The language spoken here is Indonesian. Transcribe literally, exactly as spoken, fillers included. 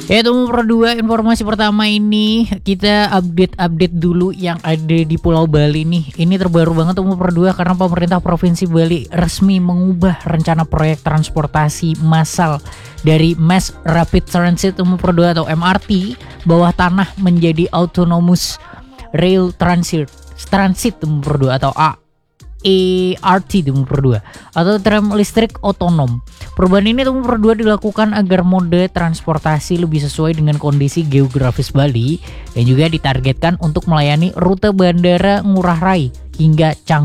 Ya nomor dua, informasi pertama ini kita update-update dulu yang ada di Pulau Bali nih. Ini terbaru banget nomor dua karena pemerintah Provinsi Bali resmi mengubah rencana proyek transportasi massal dari Mass Rapid Transit nomor dua atau M R T bawah tanah menjadi Autonomous Rail Transit Transit nomor dua atau A E R T nomor dua atau tram listrik otonom. Perubahan ini nomor dua dilakukan agar mode transportasi lebih sesuai dengan kondisi geografis Bali dan juga ditargetkan untuk melayani rute Bandara Ngurah Rai hingga Canggu